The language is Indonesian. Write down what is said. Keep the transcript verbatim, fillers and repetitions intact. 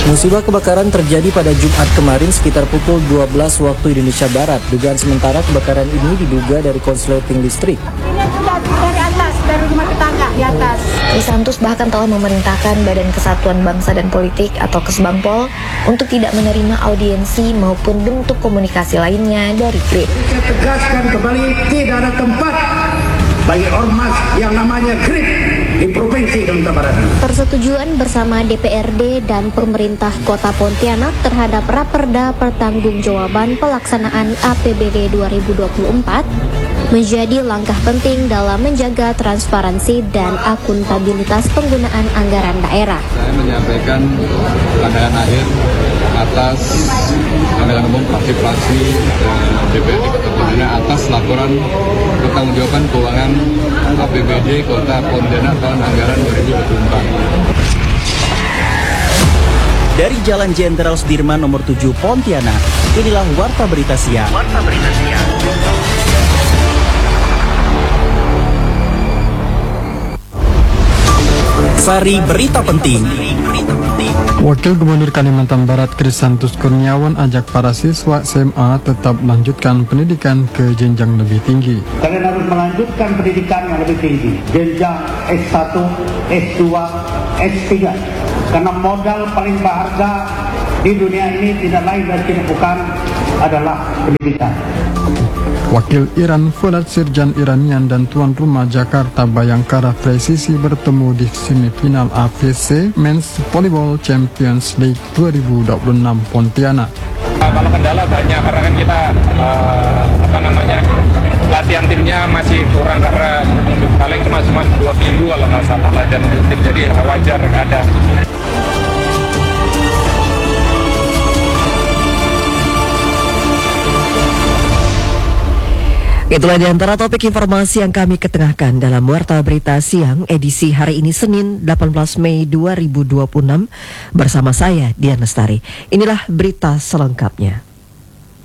Musibah kebakaran terjadi pada Jumat kemarin sekitar pukul dua belas waktu Indonesia Barat. Dugaan sementara kebakaran ini diduga dari konsleting listrik. Ini sudah dari atas, dari rumah tetangga di atas. Trisantus bahkan telah memerintahkan Badan Kesatuan Bangsa dan Politik atau Kesbangpol untuk tidak menerima audiensi maupun bentuk komunikasi lainnya dari Grip. Saya tegaskan kembali, tidak ada tempat bagi ormas yang namanya Grip di Provinsi Kalimantan Barat. Persetujuan bersama D P R D dan pemerintah Kota Pontianak terhadap Raperda Pertanggungjawaban Pelaksanaan A P B D dua ribu dua puluh empat menjadi langkah penting dalam menjaga transparansi dan akuntabilitas penggunaan anggaran daerah. Saya menyampaikan pandangan akhir atas pemilihan umum fraksi-fraksi D P R D Kota Pontianak atas laporan pertanggungjawaban keuangan A P B D Kota Pontianak tahun anggaran dua ribu dua puluh empat. Dari Jalan Jenderal Sudirman nomor tujuh Pontianak, inilah Warta Berita Siang. Warta Berita Siang. Sari berita penting. Wakil Gubernur Kalimantan Barat Trisantus Kurniawan ajak para siswa S M A tetap melanjutkan pendidikan ke jenjang lebih tinggi. Kalian harus melanjutkan pendidikan yang lebih tinggi, jenjang S satu, S dua, S tiga. Karena modal paling berharga di dunia ini tidak lain dan tidak bukan adalah pendidikan. Wakil Iran Fuad Sirjan Iranian dan tuan rumah Jakarta Bayangkara Presisi bertemu di semifinal A F C Men's Volleyball Champions League dua ribu dua puluh enam Pontianak. Kalau kendala banyak karena kan kita uh, apa namanya latihan timnya masih kurang karena paling cuma cuma dua minggu kalau nggak salah latihan tim, jadi wajar ada. Itulah di antara topik informasi yang kami ketengahkan dalam Warta Berita Siang edisi hari ini Senin delapan belas Mei dua ribu dua puluh enam bersama saya Dian Lestari. Inilah berita selengkapnya.